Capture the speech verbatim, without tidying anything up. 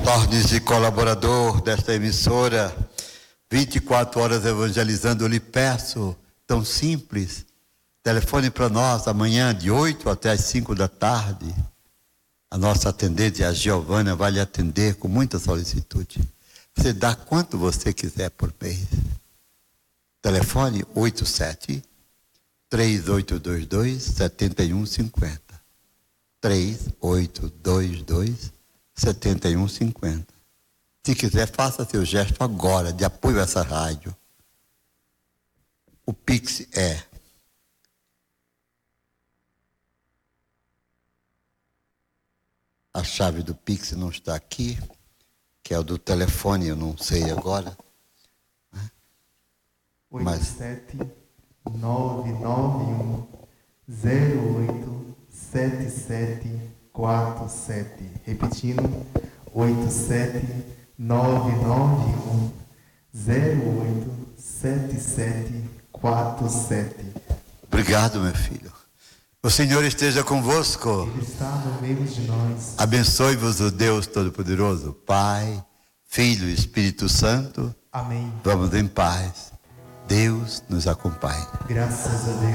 Torne-se colaborador desta emissora, vinte e quatro horas evangelizando. Eu lhe peço, tão simples, telefone para nós amanhã de oito até as cinco da tarde. A nossa atendente, a Giovana, vai lhe atender com muita solicitude. Você dá quanto você quiser por mês. Telefone oito sete, três oito dois dois, sete um cinco zero. três oito dois dois, sete um cinco zero. Se quiser, faça seu gesto agora de apoio a essa rádio. O Pix é a chave do Pix não está aqui, que é o do telefone, eu não sei agora. oito sete nove nove um zero oito sete sete quatro sete. Repetindo, oito sete nove nove um zero oito sete sete quatro sete. Obrigado, meu filho. O Senhor esteja convosco. Ele está no meio de nós. Abençoe-vos o Deus Todo-Poderoso, Pai, Filho e Espírito Santo. Amém. Vamos em paz. Deus nos acompanhe. Graças a Deus.